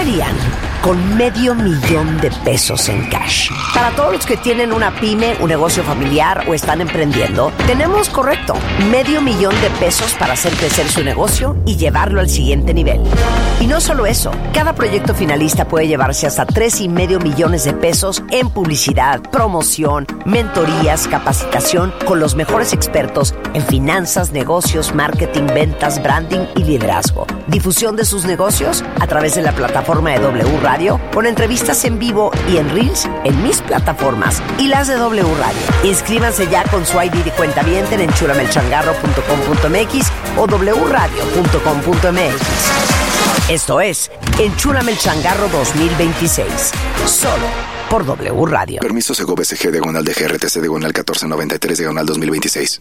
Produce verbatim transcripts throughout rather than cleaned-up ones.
harían con medio millón de pesos en cash? Para todos los que tienen una pyme, un negocio familiar o están emprendiendo, tenemos, correcto, medio millón de pesos para hacer crecer su negocio y llevarlo al siguiente nivel. Y no solo eso, cada proyecto finalista puede llevarse hasta tres y medio millones de pesos en publicidad, promoción, mentorías, capacitación con los mejores expertos en finanzas, negocios, marketing, ventas, branding y liderazgo. Difusión de sus negocios a través de la plataforma de W Radio, con entrevistas en vivo y en Reels en mis plataformas y las de W Radio. Inscríbanse ya con su I D de cuentaviente en enchúlame el changarro punto com punto m x o w radio punto com punto m x. Esto es Enchúlame el Changarro dos mil veintiséis, solo por W Radio. Permiso Sego B C G diagonal de G R T C diagonal catorce noventa y tres diagonal dos mil veintiséis.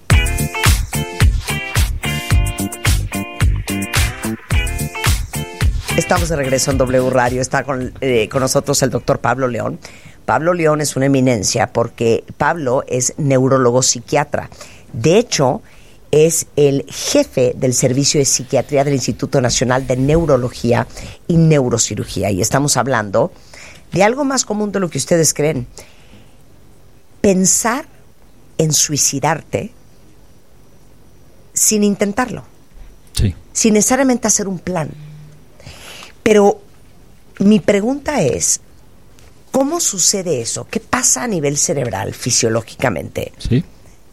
Estamos de regreso en W Radio. Está con, eh, con nosotros el doctor Pablo León. Pablo León es una eminencia porque Pablo es neurólogo psiquiatra. De hecho, es el jefe del Servicio de Psiquiatría del Instituto Nacional de Neurología y Neurocirugía. Y estamos hablando de algo más común de lo que ustedes creen. Pensar en suicidarte sin intentarlo. Sí. Sin necesariamente hacer un plan. Pero mi pregunta es, ¿cómo sucede eso? ¿Qué pasa a nivel cerebral, fisiológicamente? Sí.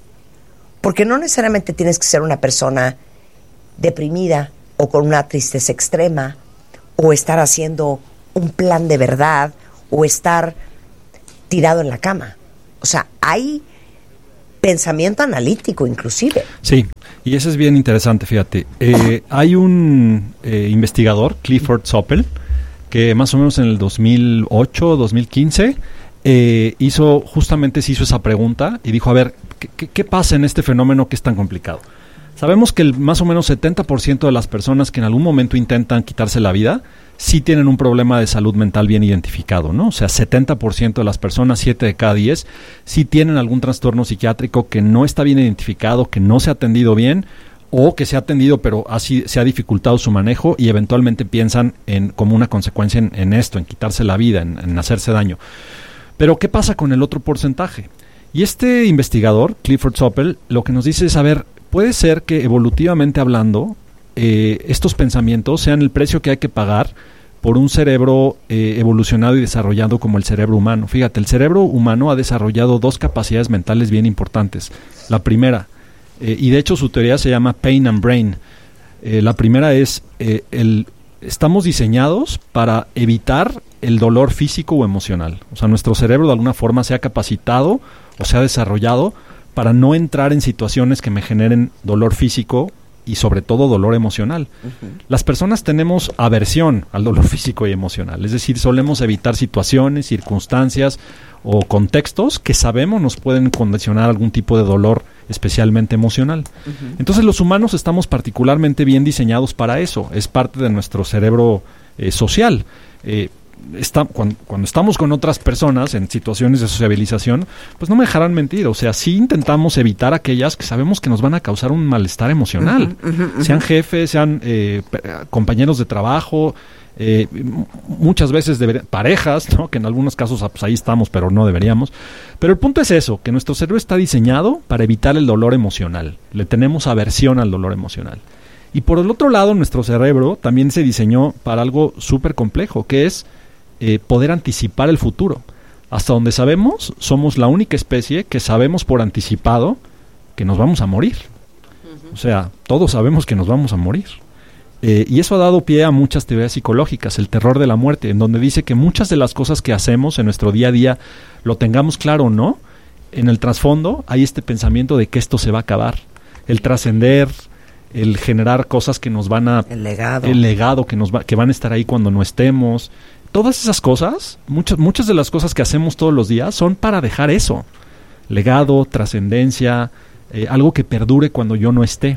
Porque no necesariamente tienes que ser una persona deprimida o con una tristeza extrema o estar haciendo un plan de verdad o estar tirado en la cama. O sea, hay pensamiento analítico inclusive. Sí, y eso es bien interesante, fíjate. Eh, hay un eh, investigador, Clifford Soppel, que más o menos en el dos mil ocho, dos mil quince, eh, hizo, justamente se hizo esa pregunta y dijo, a ver, ¿qué, qué, qué pasa en este fenómeno que es tan complicado? Sabemos que el, más o menos setenta por ciento de las personas que en algún momento intentan quitarse la vida, sí tienen un problema de salud mental bien identificado, ¿no? O sea, setenta por ciento de las personas, siete de cada diez, sí tienen algún trastorno psiquiátrico que no está bien identificado, que no se ha atendido bien, o que se ha atendido pero así se ha dificultado su manejo y eventualmente piensan en como una consecuencia en, en esto, en quitarse la vida, en, en hacerse daño. Pero ¿qué pasa con el otro porcentaje? Y este investigador, Clifford Soppel, lo que nos dice es, a ver, puede ser que evolutivamente hablando, eh, estos pensamientos sean el precio que hay que pagar por un cerebro eh, evolucionado y desarrollado como el cerebro humano. Fíjate, el cerebro humano ha desarrollado dos capacidades mentales bien importantes. La primera, eh, y de hecho su teoría se llama Pain and Brain. Eh, la primera es, eh, el, estamos diseñados para evitar el dolor físico o emocional. O sea, nuestro cerebro de alguna forma se ha capacitado o se ha desarrollado para no entrar en situaciones que me generen dolor físico y sobre todo dolor emocional. Uh-huh. Las personas tenemos aversión al dolor físico y emocional, es decir, solemos evitar situaciones, circunstancias o contextos que sabemos nos pueden condicionar algún tipo de dolor, especialmente emocional. Uh-huh. Entonces los humanos estamos particularmente bien diseñados para eso, es parte de nuestro cerebro eh, social. Eh, Está, cuando, cuando estamos con otras personas en situaciones de sociabilización, pues no me dejarán mentir, o sea, sí intentamos evitar aquellas que sabemos que nos van a causar un malestar emocional, uh-huh, uh-huh, uh-huh. sean jefes, sean eh, compañeros de trabajo, eh, muchas veces deber- parejas, ¿no? Que en algunos casos pues ahí estamos, pero no deberíamos. Pero el punto es eso, que nuestro cerebro está diseñado para evitar el dolor emocional, le tenemos aversión al dolor emocional. Y por el otro lado, nuestro cerebro también se diseñó para algo súper complejo, que es Eh, poder anticipar el futuro. Hasta donde sabemos, somos la única especie que sabemos por anticipado que nos vamos a morir. Uh-huh. O sea, todos sabemos que nos vamos a morir. Eh, y eso ha dado pie a muchas teorías psicológicas, el terror de la muerte, en donde dice que muchas de las cosas que hacemos en nuestro día a día, lo tengamos claro o no, en el trasfondo hay este pensamiento de que esto se va a acabar. El trascender, el generar cosas que nos van a... El legado. El legado que, nos va, que van a estar ahí cuando no estemos. Todas esas cosas, muchas, muchas de las cosas que hacemos todos los días son para dejar eso. Legado, trascendencia, eh, algo que perdure cuando yo no esté.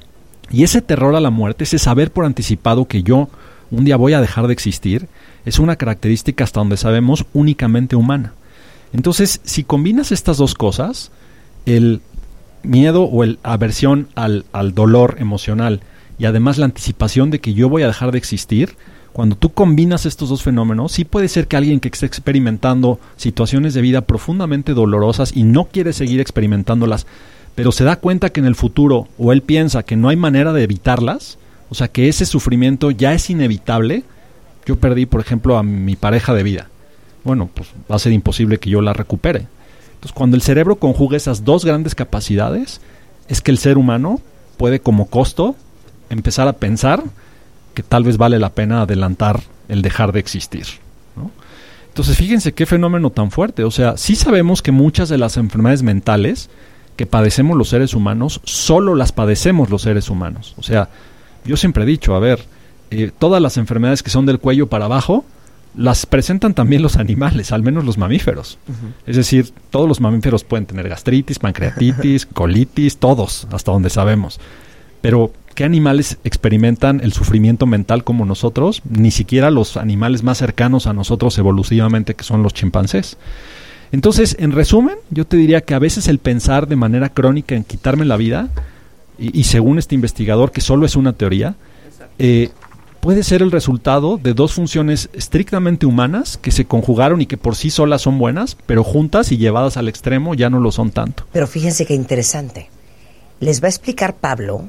Y ese terror a la muerte, ese saber por anticipado que yo un día voy a dejar de existir, es una característica hasta donde sabemos únicamente humana. Entonces, si combinas estas dos cosas, el miedo o el aversión al, al dolor emocional y además la anticipación de que yo voy a dejar de existir, cuando tú combinas estos dos fenómenos, sí puede ser que alguien que esté experimentando situaciones de vida profundamente dolorosas y no quiere seguir experimentándolas, pero se da cuenta que en el futuro, o él piensa que no hay manera de evitarlas, o sea que ese sufrimiento ya es inevitable. Yo perdí, por ejemplo, a mi pareja de vida. Bueno, pues va a ser imposible que yo la recupere. Entonces, cuando el cerebro conjuga esas dos grandes capacidades, es que el ser humano puede, como costo, empezar a pensar que tal vez vale la pena adelantar el dejar de existir, ¿no? Entonces, fíjense qué fenómeno tan fuerte. O sea, sí sabemos que muchas de las enfermedades mentales que padecemos los seres humanos, solo las padecemos los seres humanos. O sea, yo siempre he dicho, a ver, eh, todas las enfermedades que son del cuello para abajo, las presentan también los animales, al menos los mamíferos. Uh-huh. Es decir, todos los mamíferos pueden tener gastritis, pancreatitis, colitis, todos, hasta donde sabemos. Pero, ¿qué animales experimentan el sufrimiento mental como nosotros? Ni siquiera los animales más cercanos a nosotros evolutivamente, que son los chimpancés. Entonces, en resumen, yo te diría que a veces el pensar de manera crónica en quitarme la vida, y, y según este investigador, que solo es una teoría, eh, puede ser el resultado de dos funciones estrictamente humanas que se conjugaron y que por sí solas son buenas, pero juntas y llevadas al extremo ya no lo son tanto. Pero fíjense qué interesante. Les va a explicar Pablo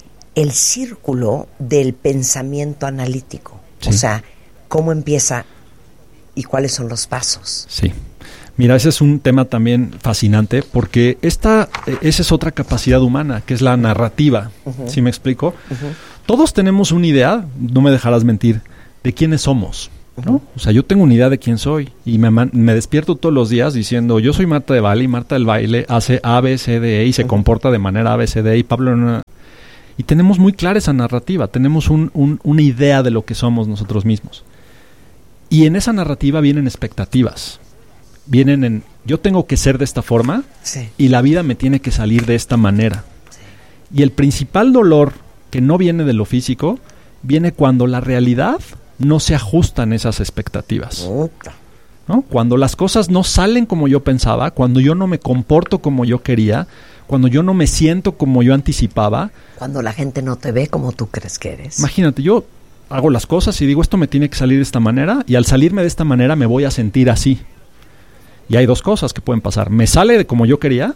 el círculo del pensamiento analítico. Sí. O sea, cómo empieza y cuáles son los pasos. Sí. Mira, ese es un tema también fascinante porque esta, esa es otra capacidad humana, que es la narrativa. Uh-huh. ¿Sí me explico? Uh-huh. Todos tenemos una idea, no me dejarás mentir, de quiénes somos, ¿no? Uh-huh. O sea, yo tengo una idea de quién soy y me, man, me despierto todos los días diciendo, yo soy Marta de Baile y Marta del Baile hace A, B, C, D, E y se uh-huh. comporta de manera A, B, C, D, E y Pablo... No, y tenemos muy clara esa narrativa, tenemos un, un, una idea de lo que somos nosotros mismos. Y en esa narrativa vienen expectativas. Vienen en, yo tengo que ser de esta forma, sí, y la vida me tiene que salir de esta manera. Sí. Y el principal dolor que no viene de lo físico, viene cuando la realidad no se ajustan esas expectativas. ¿No? Cuando las cosas no salen como yo pensaba, cuando yo no me comporto como yo quería, cuando yo no me siento como yo anticipaba. Cuando la gente no te ve como tú crees que eres. Imagínate, yo hago las cosas y digo, esto me tiene que salir de esta manera, y al salirme de esta manera me voy a sentir así. Y hay dos cosas que pueden pasar. Me sale de como yo quería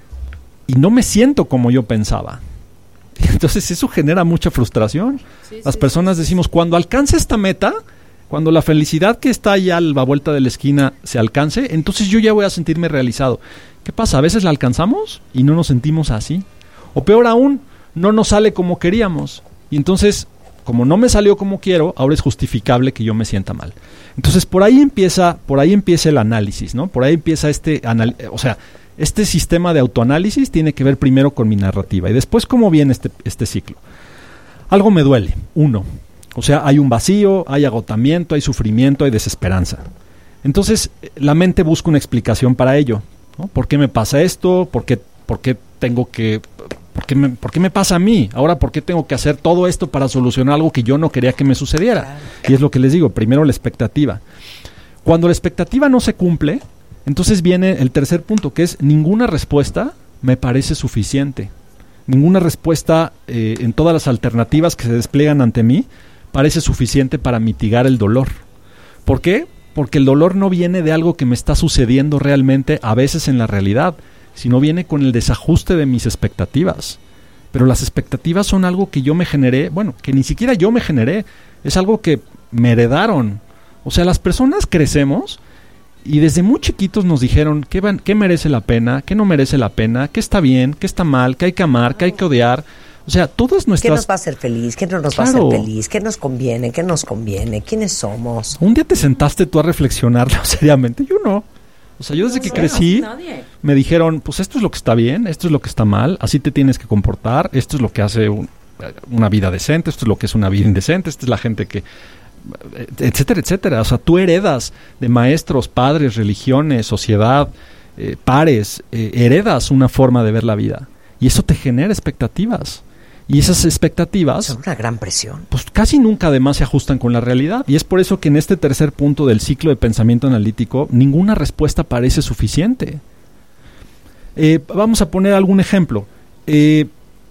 y no me siento como yo pensaba. Entonces eso genera mucha frustración. Sí, Las sí, personas sí, decimos, cuando alcance esta meta, cuando la felicidad que está allá a la vuelta de la esquina se alcance, entonces yo ya voy a sentirme realizado. ¿Qué pasa? A veces la alcanzamos y no nos sentimos así. O peor aún, no nos sale como queríamos. Y entonces, como no me salió como quiero, ahora es justificable que yo me sienta mal. Entonces por ahí empieza, por ahí empieza el análisis, ¿no? Por ahí empieza este, anal- o sea, este sistema de autoanálisis tiene que ver primero con mi narrativa y después cómo viene este, este ciclo. Algo me duele, uno. O sea, hay un vacío, hay agotamiento, hay sufrimiento, hay desesperanza. Entonces la mente busca una explicación para ello, ¿no? ¿Por qué me pasa esto? ¿Por qué, por qué tengo que... ¿Por qué, me, ¿Por qué me pasa a mí? Ahora, ¿por qué tengo que hacer todo esto para solucionar algo que yo no quería que me sucediera? Claro. Y es lo que les digo, primero la expectativa. Cuando la expectativa no se cumple, entonces viene el tercer punto, que es ninguna respuesta me parece suficiente. Ninguna respuesta eh, en todas las alternativas que se despliegan ante mí parece suficiente para mitigar el dolor. ¿Por qué? Porque el dolor no viene de algo que me está sucediendo realmente, a veces en la realidad, sino viene con el desajuste de mis expectativas. Pero las expectativas son algo que yo me generé, bueno, que ni siquiera yo me generé, es algo que me heredaron. O sea, las personas crecemos y desde muy chiquitos nos dijeron qué, van, qué merece la pena, qué no merece la pena, qué está bien, qué está mal, qué hay que amar, qué hay que odiar. O sea, todas nuestras... ¿Qué nos va a hacer feliz? ¿Qué no nos claro. va a hacer feliz? ¿Qué nos conviene? ¿Qué nos conviene? ¿Quiénes somos? Un día te sentaste tú a reflexionarlo seriamente, yo no. O sea, yo desde no, que crecí, nadie. me dijeron, pues esto es lo que está bien, esto es lo que está mal, así te tienes que comportar, esto es lo que hace un, una vida decente, esto es lo que es una vida indecente, esta es la gente que... etcétera, etcétera. O sea, tú heredas de maestros, padres, religiones, sociedad, eh, pares, eh, heredas una forma de ver la vida. Y eso te genera expectativas. Y esas expectativas... son una gran presión. Pues casi nunca además se ajustan con la realidad. Y es por eso que en este tercer punto del ciclo de pensamiento analítico, ninguna respuesta parece suficiente. Eh, vamos a poner algún ejemplo. Eh,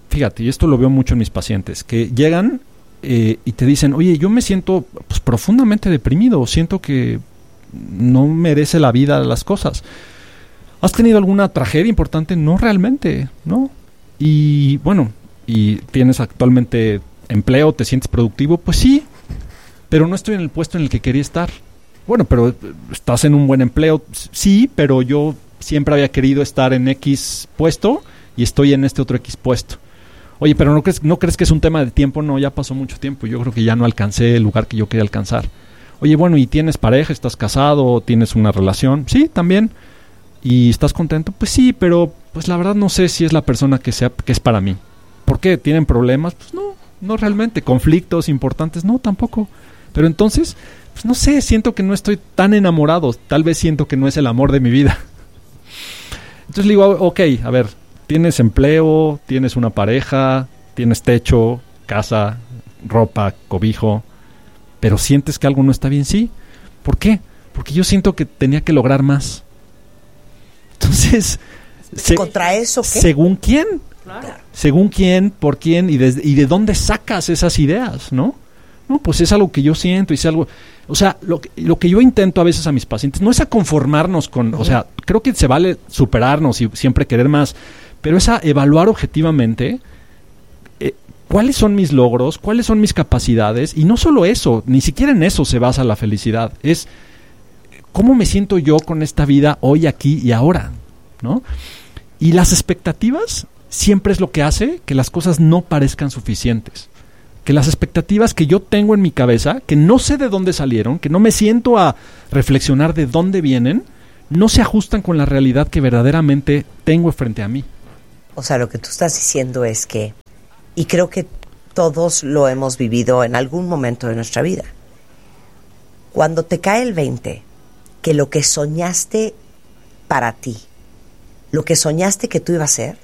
fíjate, y esto lo veo mucho en mis pacientes, que llegan eh, y te dicen, oye, yo me siento pues, profundamente deprimido, siento que no merece la vida las cosas. ¿Has tenido alguna tragedia importante? No realmente, ¿no? Y bueno, ¿y tienes actualmente empleo? ¿Te sientes productivo? Pues sí, pero no estoy en el puesto en el que quería estar. Bueno, pero estás en un buen empleo. Sí, pero yo siempre había querido estar en X puesto y estoy en este otro X puesto. Oye, pero ¿no crees, ¿no crees que es un tema de tiempo? No, ya pasó mucho tiempo. Yo creo que ya no alcancé el lugar que yo quería alcanzar. Oye, bueno, ¿y tienes pareja? ¿Estás casado? ¿Tienes una relación? Sí, también. ¿Y estás contento? Pues sí, pero pues la verdad no sé si es la persona que sea que es para mí. ¿Por qué? ¿Tienen problemas? Pues no, no realmente. ¿Conflictos importantes? No, tampoco. Pero entonces, pues no sé, siento que no estoy tan enamorado. Tal vez siento que no es el amor de mi vida. Entonces le digo, ok, a ver, ¿tienes empleo? ¿Tienes una pareja? ¿Tienes techo? ¿Casa? ¿Ropa? ¿Cobijo? ¿Pero sientes que algo no está bien? Sí. ¿Por qué? Porque yo siento que tenía que lograr más. Entonces, se, ¿contra eso qué? ¿Según quién? Claro. ¿Según quién? ¿Por quién? ¿Y de, y de dónde sacas esas ideas? ¿No? No, pues es algo que yo siento y es algo... O sea, lo que, lo que yo intento a veces a mis pacientes no es a conformarnos con... Uh-huh. O sea, creo que se vale superarnos y siempre querer más, pero es a evaluar objetivamente eh, cuáles son mis logros, cuáles son mis capacidades, y no solo eso, ni siquiera en eso se basa la felicidad, es... ¿cómo me siento yo con esta vida hoy, aquí y ahora? ¿No? Y las expectativas siempre es lo que hace que las cosas no parezcan suficientes. Que las expectativas que yo tengo en mi cabeza, que no sé de dónde salieron, que no me siento a reflexionar de dónde vienen, no se ajustan con la realidad que verdaderamente tengo frente a mí. O sea, lo que tú estás diciendo es que, y creo que todos lo hemos vivido en algún momento de nuestra vida, cuando te cae el veinte, que lo que soñaste para ti, lo que soñaste que tú ibas a ser,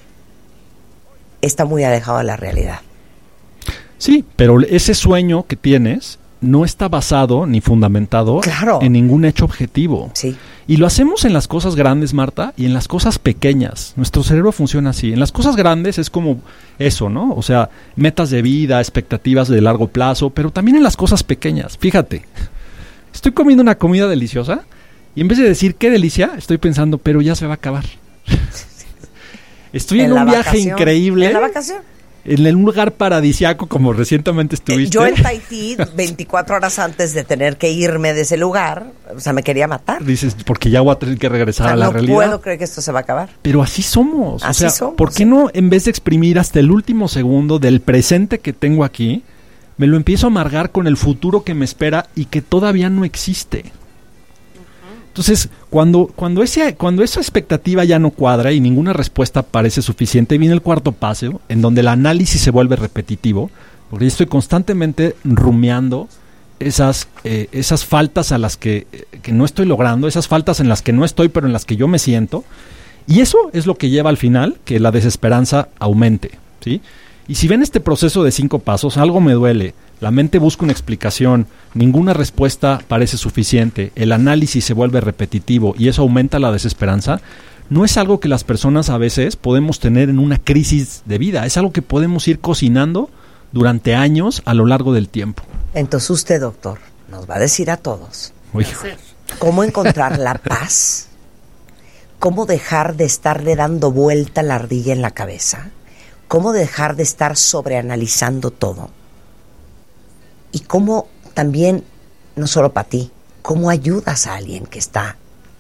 está muy alejado de la realidad. Sí, pero ese sueño que tienes no está basado ni fundamentado claro. en ningún hecho objetivo. Sí. Y lo hacemos en las cosas grandes, Marta, y en las cosas pequeñas. Nuestro cerebro funciona así. En las cosas grandes es como eso, ¿no? O sea, metas de vida, expectativas de largo plazo, pero también en las cosas pequeñas. Fíjate, estoy comiendo una comida deliciosa y en vez de decir qué delicia, estoy pensando, pero ya se va a acabar. Estoy en, en un viaje vacación. increíble. ¿En la vacación? En un lugar paradisiaco como recientemente estuviste. Yo en Tahití, veinticuatro horas antes de tener que irme de ese lugar, o sea, me quería matar. Dices, porque ya voy a tener que regresar o sea, a la no realidad. No puedo creer que esto se va a acabar. Pero así somos. Así o sea, somos. ¿por qué no, en vez de exprimir hasta el último segundo del presente que tengo aquí, me lo empiezo a amargar con el futuro que me espera y que todavía no existe? Entonces, cuando cuando ese cuando esa expectativa ya no cuadra y ninguna respuesta parece suficiente, viene el cuarto paso, en donde el análisis se vuelve repetitivo, porque yo estoy constantemente rumiando esas eh, esas faltas a las que, que no estoy logrando, esas faltas en las que no estoy, pero en las que yo me siento, y eso es lo que lleva al final que la desesperanza aumente, ¿sí? Y si ven este proceso de cinco pasos, algo me duele, la mente busca una explicación, ninguna respuesta parece suficiente, el análisis se vuelve repetitivo y eso aumenta la desesperanza, no es algo que las personas a veces podemos tener en una crisis de vida, es algo que podemos ir cocinando durante años a lo largo del tiempo. Entonces usted, doctor, nos va a decir a todos Uy. cómo encontrar la paz, cómo dejar de estarle dando vuelta la ardilla en la cabeza, cómo dejar de estar sobreanalizando todo. Y cómo también, no solo para ti, cómo ayudas a alguien que está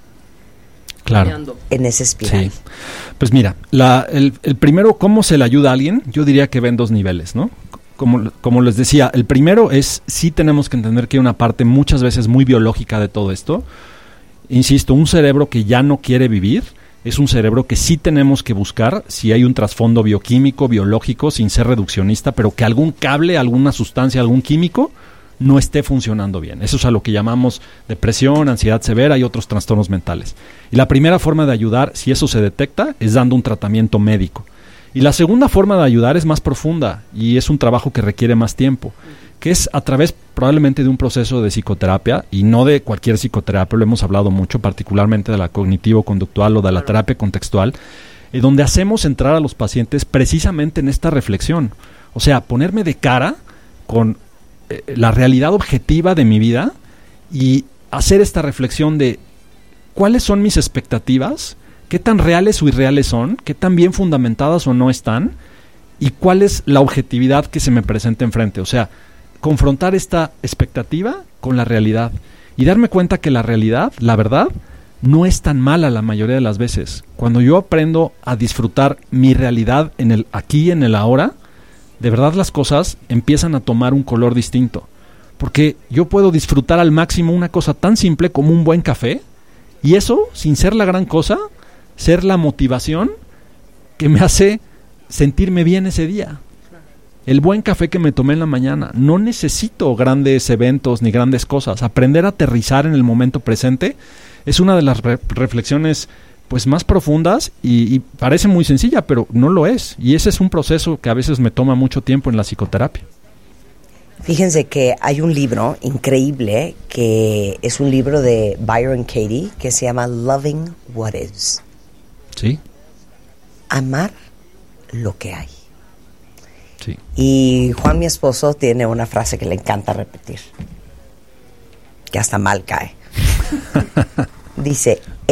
claro. en esa espiral. Sí. Pues mira, la, el, el primero, ¿cómo se le ayuda a alguien? Yo diría que ven dos niveles, ¿no? Como, como les decía, el primero es, sí tenemos que entender que hay una parte muchas veces muy biológica de todo esto. Insisto, un cerebro que ya no quiere vivir es un cerebro que sí tenemos que buscar si hay un trasfondo bioquímico, biológico, sin ser reduccionista, pero que algún cable, alguna sustancia, algún químico no esté funcionando bien. Eso es a lo que llamamos depresión, ansiedad severa y otros trastornos mentales. Y la primera forma de ayudar, si eso se detecta, es dando un tratamiento médico. Y la segunda forma de ayudar es más profunda y es un trabajo que requiere más tiempo, que es a través probablemente de un proceso de psicoterapia y no de cualquier psicoterapia, lo hemos hablado mucho, particularmente de la cognitivo-conductual o de la terapia contextual, eh, donde hacemos entrar a los pacientes precisamente en esta reflexión. O sea, ponerme de cara con eh, la realidad objetiva de mi vida y hacer esta reflexión de cuáles son mis expectativas, qué tan reales o irreales son, qué tan bien fundamentadas o no están, y cuál es la objetividad que se me presenta enfrente. O sea, confrontar esta expectativa con la realidad y darme cuenta que la realidad, la verdad, no es tan mala la mayoría de las veces. Cuando yo aprendo a disfrutar mi realidad en el aquí y en el ahora, de verdad las cosas empiezan a tomar un color distinto. Porque yo puedo disfrutar al máximo una cosa tan simple como un buen café, y eso, sin ser la gran cosa, ser la motivación que me hace sentirme bien ese día. El buen café que me tomé en la mañana. No necesito grandes eventos ni grandes cosas. Aprender a aterrizar en el momento presente es una de las re- reflexiones pues más profundas y, y parece muy sencilla, pero no lo es. Y ese es un proceso que a veces me toma mucho tiempo en la psicoterapia. Fíjense que hay un libro increíble que es un libro de Byron Katie que se llama Loving What Is. Sí. Amar lo que hay. Sí. Y Juan, mi esposo, tiene una frase que le encanta repetir, que hasta mal cae. Dice,